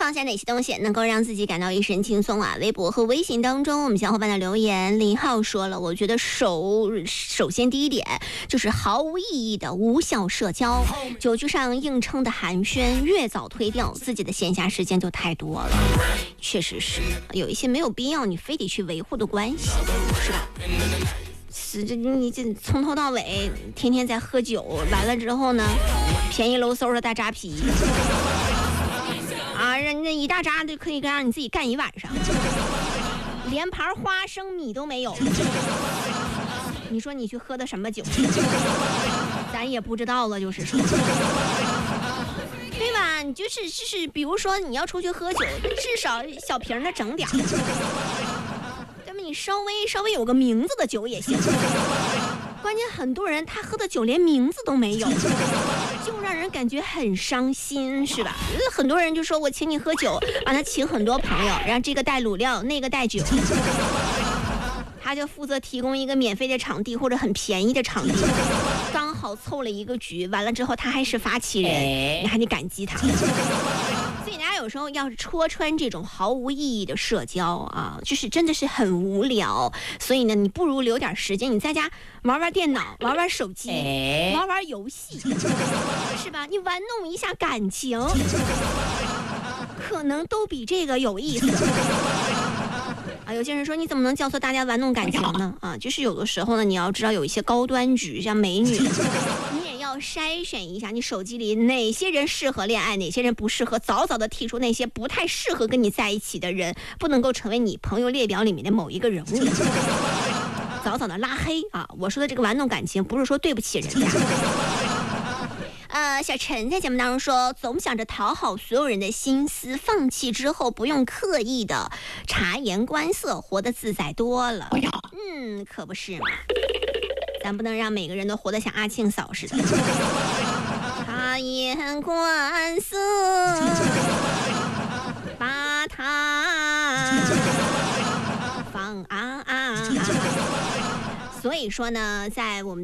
放下哪些东西能够让自己感到一身轻松啊？微博和微信当中，我们小伙伴的留言，林浩说了，我觉得首先第一点就是毫无意义的无效社交，酒局上硬撑的寒暄，越早推掉，自己的闲暇时间就太多了。确实是有一些没有必要你非得去维护的关系，是吧？你这从头到尾天天在喝酒，完了之后呢，便宜搂嗖的大扎啤啊，人家一大扎就可以让你自己干一晚上，连盘花生米都没有。你说你去喝的什么酒？咱也不知道了，就是说，对吧？你就是比如说你要出去喝酒，至少小瓶的整点你稍微有个名字的酒也行。关键很多人他喝的酒连名字都没有，就让人感觉很伤心，是吧？很多人就说我请你喝酒，完了请很多朋友，然后这个带卤料，那个带酒，他就负责提供一个免费的场地或者很便宜的场地，刚好凑了一个局，完了之后他还是发起人，你还得感激他。所以大家有时候要是戳穿这种毫无意义的社交啊，就是真的是很无聊。所以呢，你不如留点时间，你在家玩玩电脑，玩玩手机，玩玩游戏，是吧？你玩弄一下感情，可能都比这个有意思。啊，有些人说你怎么能教唆大家玩弄感情呢？啊，就是有的时候呢，你要知道有一些高端局，像美女，你也要筛选一下你手机里哪些人适合恋爱，哪些人不适合，早早的剔除那些不太适合跟你在一起的人，不能够成为你朋友列表里面的某一个人物，早早的拉黑啊！我说的这个玩弄感情，不是说对不起人家。小陈在节目当中说，总想着讨好所有人的心思，放弃之后不用刻意的察言观色，活得自在多了。可不是嘛，咱不能让每个人都活得像阿庆嫂似的。察言观色，把它放所以说呢，在我们